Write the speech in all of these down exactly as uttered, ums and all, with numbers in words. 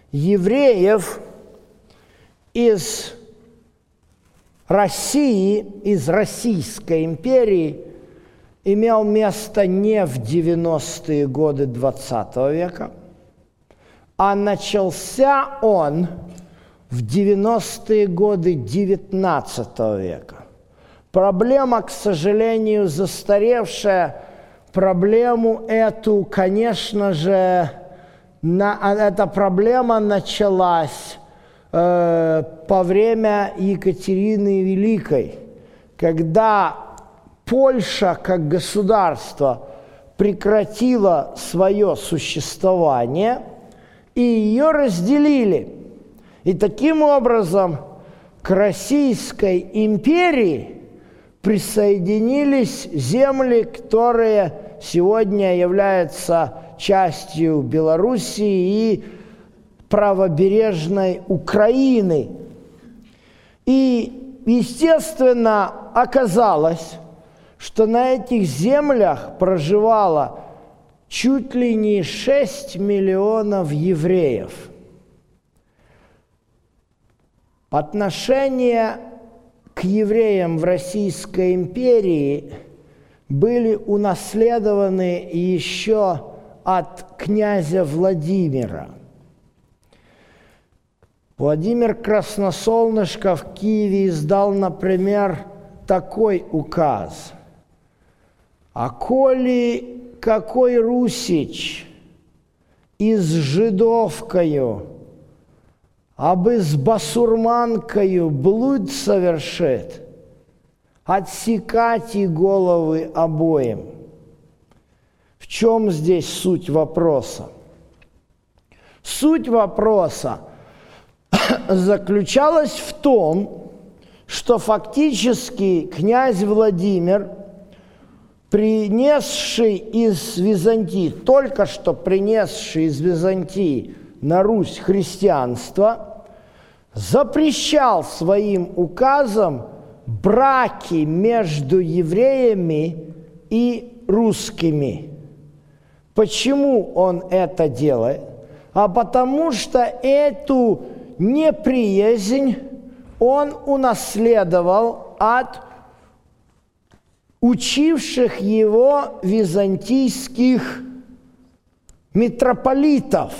евреев из России, из Российской империи имел место не в девяностые годы двадцатого века, а начался он в девяностые годы девятнадцатого века. Проблема, к сожалению, застаревшая. Проблему эту, конечно же, на, эта проблема началась э, по время Екатерины Великой, когда Польша как государство прекратила свое существование, и ее разделили. И таким образом к Российской империи присоединились земли, которые сегодня являются частью Белоруссии и правобережной Украины. И, естественно, оказалось, что на этих землях проживало чуть ли не шесть миллионов евреев. Отношения к евреям в Российской империи были унаследованы еще от князя Владимира. Владимир Красносолнышко в Киеве издал, например, такой указ: «А коли какой русич из жидовкою, абы с басурманкою блуд совершит, отсекать и головы обоим». В чем здесь суть вопроса? Суть вопроса заключалась в том, что фактически князь Владимир, принесший из Византии, только что принесший из Византии на Русь христианство, запрещал своим указом браки между евреями и русскими. Почему он это делает? А потому что эту неприязнь он унаследовал от учивших его византийских митрополитов.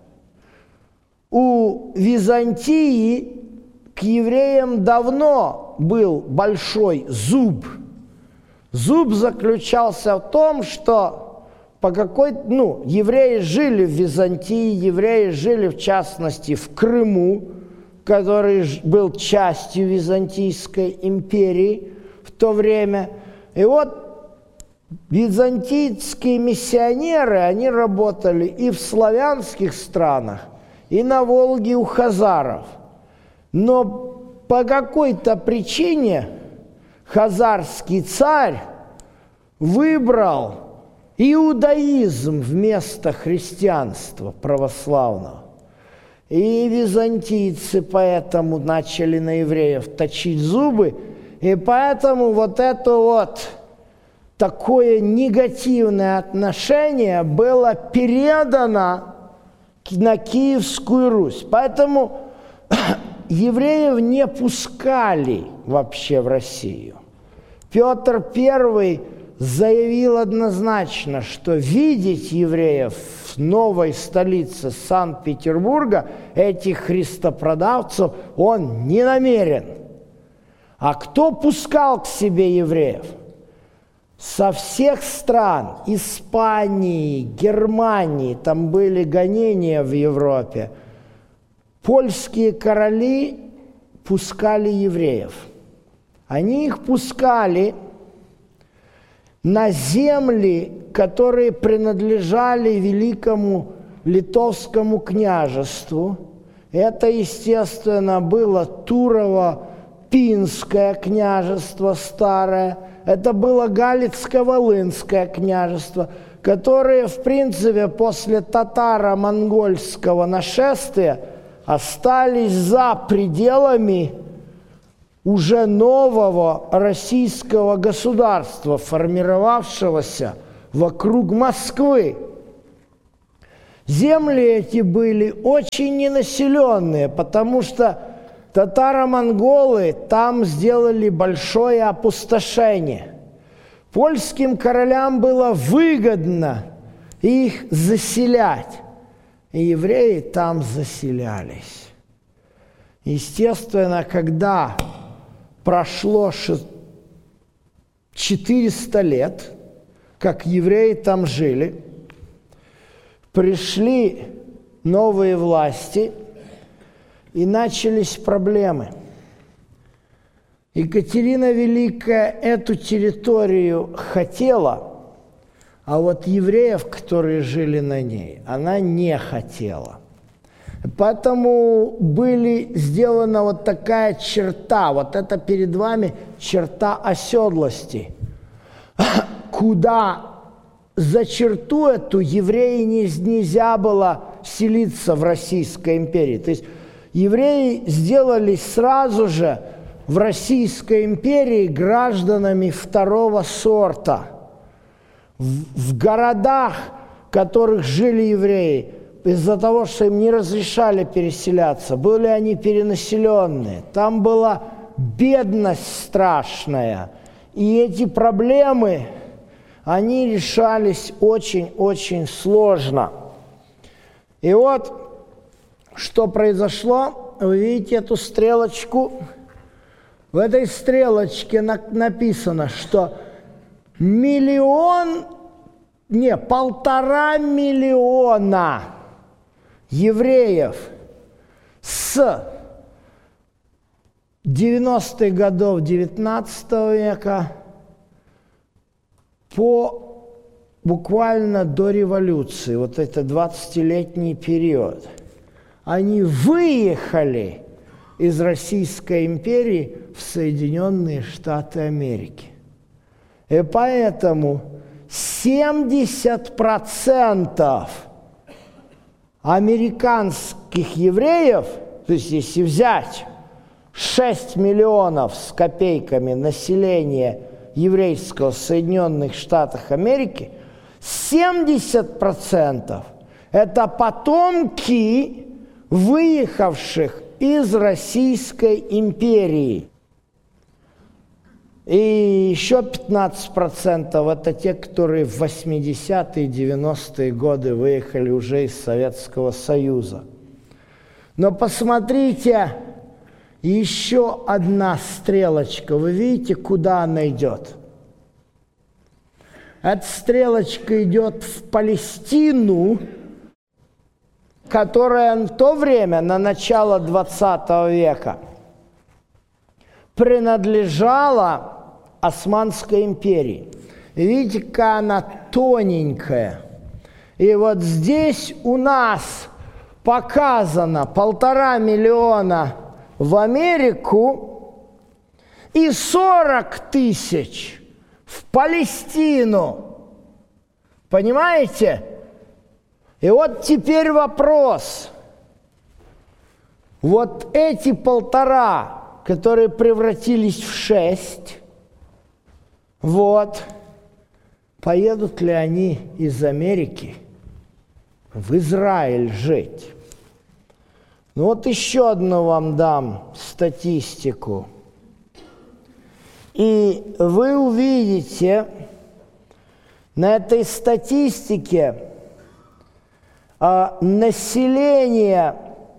У Византии к евреям давно был большой зуб. Зуб заключался в том, что по какой, ну, евреи жили в Византии, евреи жили в частности в Крыму, который был частью Византийской империи в то время. И вот византийские миссионеры, они работали и в славянских странах, и на Волге у хазаров. Но по какой-то причине хазарский царь выбрал иудаизм вместо христианства православного. И византийцы поэтому начали на евреев точить зубы, и поэтому вот это вот такое негативное отношение было передано на Киевскую Русь. Поэтому евреев не пускали вообще в Россию. Петр Первый заявил однозначно, что видеть евреев в новой столице Санкт-Петербурга, этих христопродавцев, он не намерен. А кто пускал к себе евреев? Со всех стран, Испании, Германии, там были гонения в Европе, польские короли пускали евреев. Они их пускали на земли, которые принадлежали великому литовскому княжеству. Это, естественно, было Турово-Пинское княжество старое, это было Галицко-Волынское княжество, которые, в принципе, после татаро-монгольского нашествия остались за пределами уже нового российского государства, формировавшегося вокруг Москвы. Земли эти были очень ненаселенные, потому что татаро-монголы там сделали большое опустошение. Польским королям было выгодно их заселять, и евреи там заселялись. Естественно, когда прошло четыреста лет, как евреи там жили, пришли новые власти, и начались проблемы. Екатерина Великая эту территорию хотела, а вот евреев, которые жили на ней, она не хотела. Поэтому были сделана вот такая черта, вот это перед вами черта оседлости, куда за черту эту евреи не, нельзя было селиться в Российской империи. То есть евреи сделались сразу же в Российской империи гражданами второго сорта. В, в городах, в которых жили евреи, из-за того, что им не разрешали переселяться, были они перенаселенные. Там была бедность страшная. И эти проблемы, они решались очень-очень сложно. И вот, что произошло, вы видите эту стрелочку? В этой стрелочке на- написано, что миллион, не, полтора миллиона евреев с девяностых годов девятнадцатого века по буквально до революции, вот это двадцатилетний период, они выехали из Российской империи в Соединенные Штаты Америки. И поэтому семьдесят процентов американских евреев, то есть если взять шесть миллионов с копейками населения еврейского в Соединенных Штатах Америки, семьдесят процентов это потомки выехавших из Российской империи. И еще пятнадцать процентов это те, которые в восьмидесятые, девяностые годы выехали уже из Советского Союза. Но посмотрите, еще одна стрелочка. Вы видите, куда она идет? Эта стрелочка идет в Палестину, которая в то время, на начало двадцатого века, принадлежала Османской империи. Видите, какая она тоненькая. И вот здесь у нас показано полтора миллиона в Америку и сорок тысяч в Палестину. Понимаете? И вот теперь вопрос. Вот эти полтора, которые превратились в шесть, вот, поедут ли они из Америки в Израиль жить? Ну вот еще одну вам дам статистику. И вы увидите на этой статистике а, население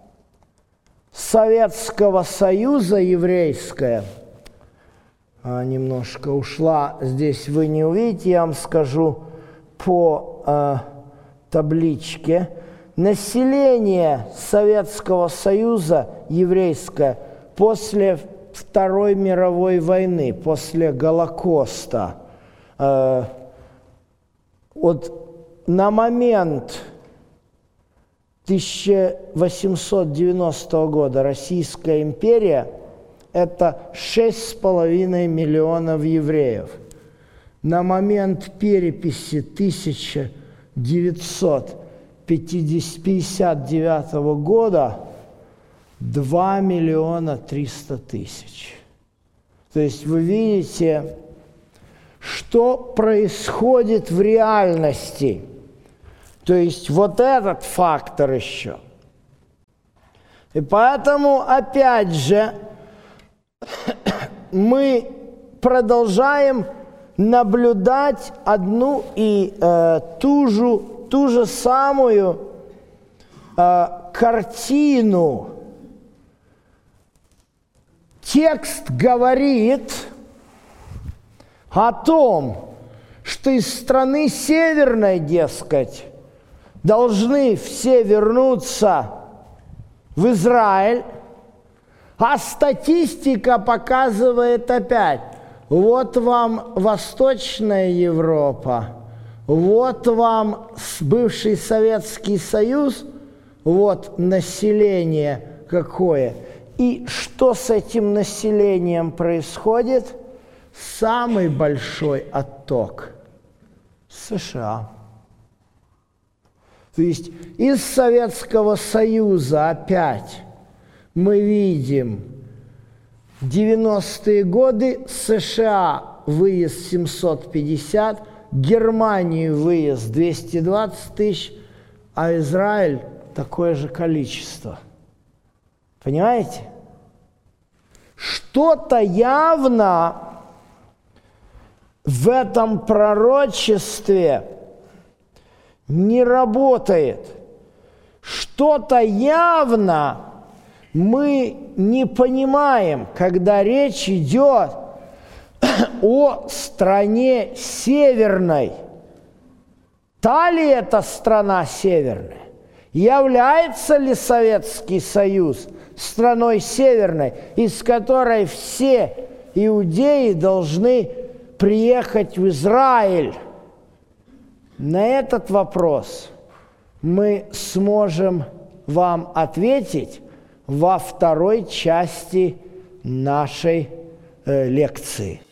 Советского Союза еврейское, а, немножко ушла, здесь вы не увидите, я вам скажу по а, табличке. Население Советского Союза еврейское после Второй мировой войны, после Голокоста, э, вот на момент тысяча восемьсот девяностого года Российская империя – это шесть с половиной миллионов евреев. На момент переписи тысяча девятьсот пятьдесят девятого года два миллиона триста тысяч. То есть вы видите, что происходит в реальности. То есть вот этот фактор еще. И поэтому, опять же, мы продолжаем наблюдать одну и э, ту же, ту же самую э, картину. Текст говорит о том, что из страны северной, дескать, должны все вернуться в Израиль, а статистика показывает опять, вот вам Восточная Европа, вот вам бывший Советский Союз, вот население какое. И что с этим населением происходит? Самый большой отток – США. То есть из Советского Союза опять мы видим в девяностые годы США выезд семьсот пятьдесят, Германию выезд двести двадцать тысяч, а Израиль такое же количество. Понимаете? Что-то явно в этом пророчестве не работает. Что-то явно мы не понимаем, когда речь идет о стране северной. Та ли это страна северная? Является ли Советский Союз страной северной, из которой все иудеи должны приехать в Израиль? На этот вопрос мы сможем вам ответить во второй части нашей э, лекции.